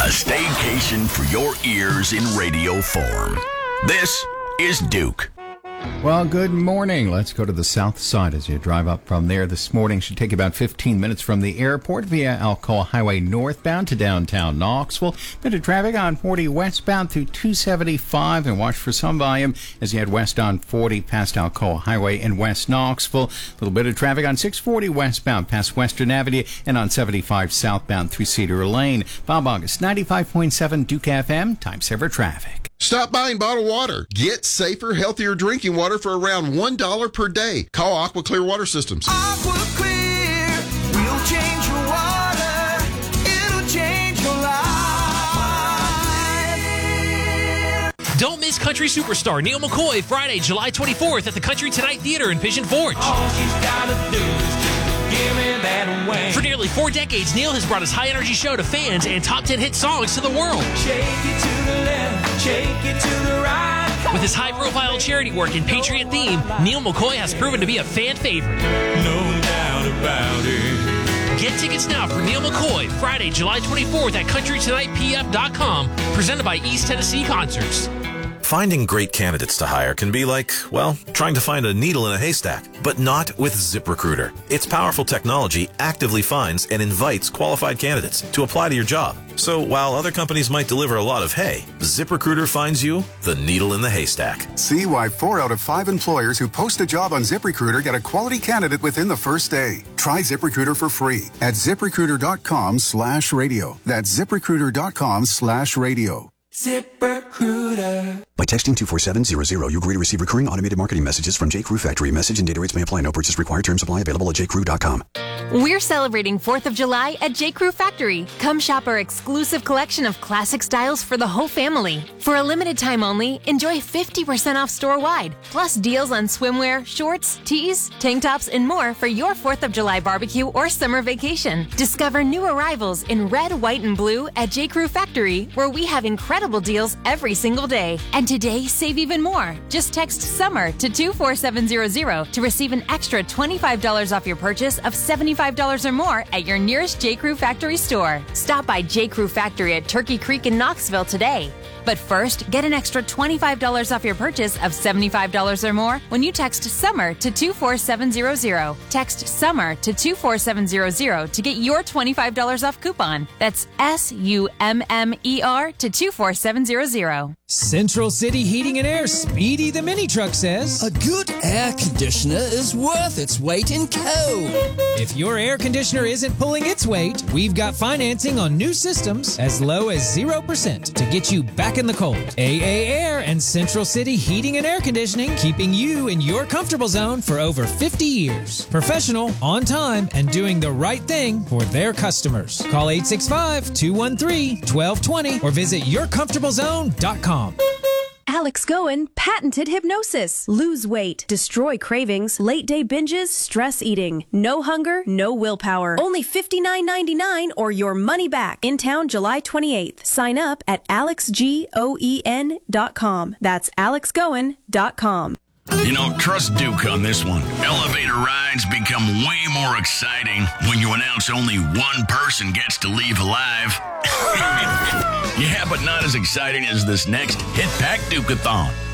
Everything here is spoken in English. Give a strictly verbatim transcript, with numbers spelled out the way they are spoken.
A staycation for your ears in radio form. This is Duke. Well, good morning. Let's go to the south side as you drive up from there this morning. Should take about fifteen minutes from the airport via Alcoa Highway northbound to downtown Knoxville. Bit of traffic on forty westbound through two seventy-five, and watch for some volume as you head west on forty past Alcoa Highway in West Knoxville. A little bit of traffic on six forty westbound past Western Avenue and on seventy-five southbound through Cedar Lane. Bob August, ninety-five point seven Duke F M, time saver traffic. Stop buying bottled water. Get safer, healthier drinking water for around one dollar per day. Call Aqua Clear Water Systems. Aqua Clear, we'll change your water. It'll change your life. Don't miss country superstar Neil McCoy Friday, July twenty-fourth at the Country Tonight Theater in Pigeon Forge. All she's gotta do is just give me that away. For nearly four decades, Neil has brought his high-energy show to fans and top ten hit songs to the world. Shake it to the left, shake it to the right. With his high-profile charity work and Patriot theme, Neil McCoy has proven to be a fan favorite. No doubt about it. Get tickets now for Neil McCoy Friday, July twenty-fourth at country tonight p f dot com, presented by East Tennessee Concerts. Finding great candidates to hire can be like, well, trying to find a needle in a haystack, but not with ZipRecruiter. Its powerful technology actively finds and invites qualified candidates to apply to your job. So while other companies might deliver a lot of hay, ZipRecruiter finds you the needle in the haystack. See why four out of five employers who post a job on ZipRecruiter get a quality candidate within the first day. Try ZipRecruiter for free at ZipRecruiter.com slash radio. That's ZipRecruiter.com slash radio. ZipRecruiter. By texting two four seven zero zero, you agree to receive recurring automated marketing messages from J. Crew Factory. Message and data rates may apply. No purchase required. Terms apply. Available at j crew dot com. We're celebrating fourth of July at J. Crew Factory. Come shop our exclusive collection of classic styles for the whole family. For a limited time only, enjoy fifty percent off store-wide, plus deals on swimwear, shorts, tees, tank tops, and more for your fourth of July barbecue or summer vacation. Discover new arrivals in red, white, and blue at J. Crew Factory, where we have incredible deals every single day. And today, save even more. Just text SUMMER to two four seven zero zero to receive an extra twenty-five dollars off your purchase of seventy-five dollars or more at your nearest J. Crew Factory store. Stop by J. Crew Factory at Turkey Creek in Knoxville today. But first, get an extra twenty-five dollars off your purchase of seventy-five dollars or more when you text SUMMER to two four seven zero zero. Text SUMMER to two four seven zero zero to get your twenty-five dollars off coupon. That's S U M M E R to two four seven zero zero. Central City Heating and Air Speedy the Mini Truck says, a good air conditioner is worth its weight in coal. If your air conditioner isn't pulling its weight, we've got financing on new systems as low as zero percent to get you back in the cold. A A Air and Central City Heating and Air Conditioning, keeping you in your comfortable zone for over fifty years. Professional, on time, and doing the right thing for their customers. Call eight six five, two one three, one two two zero or visit your comfortable zone dot com. Alex Goen patented hypnosis. Lose weight, destroy cravings, late day binges, stress eating. No hunger, no willpower. Only fifty-nine ninety-nine or your money back. In town July twenty-eighth. Sign up at alex goen dot com. That's alex goen dot com. You know, trust Duke on this one. Elevator rides become way more exciting when you announce only one person gets to leave alive. Yeah, but not as exciting as this next Hit Pack Duke-a-thon.